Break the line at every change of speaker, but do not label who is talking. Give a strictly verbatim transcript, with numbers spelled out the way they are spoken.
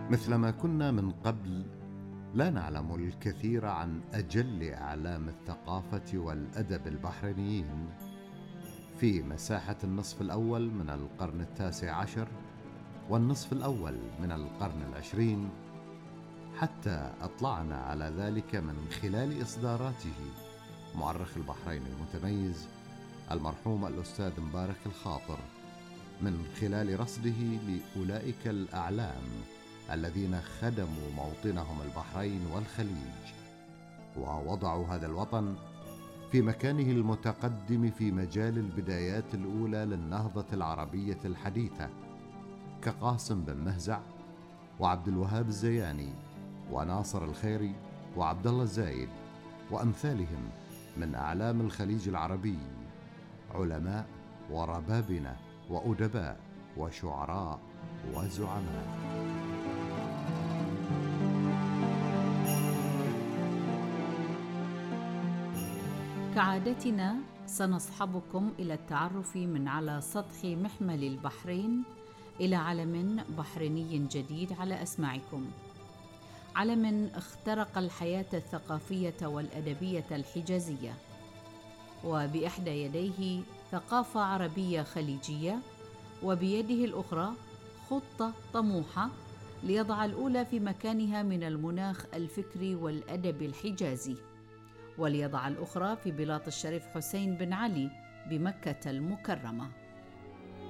مثلما كنا من قبل لا نعلم الكثير عن أجل أعلام الثقافة والأدب البحرينيين في مساحة النصف الأول من القرن التاسع عشر والنصف الأول من القرن العشرين، حتى أطلعنا على ذلك من خلال إصداراته مؤرخ البحرين المتميز المرحوم الأستاذ مبارك الخاطر، من خلال رصده لأولئك الأعلام الذين خدموا موطنهم البحرين والخليج ووضعوا هذا الوطن في مكانه المتقدم في مجال البدايات الأولى للنهضة العربية الحديثة، كقاسم بن مهزع وعبد الوهاب الزياني وناصر الخيري وعبد الله الزايد وأمثالهم من أعلام الخليج العربي، علماء وربابنة وأدباء وشعراء وزعماء.
كعادتنا سنصحبكم إلى التعرف من على سطح محمل البحرين إلى علم بحريني جديد على أسماعكم، علم اخترق الحياة الثقافية والأدبية الحجازية، وبإحدى يديه ثقافة عربية خليجية، وبيده الأخرى خطة طموحة ليضع الأولى في مكانها من المناخ الفكري والأدب الحجازي، وليضع الأخرى في بلاط الشريف حسين بن علي بمكة المكرمة.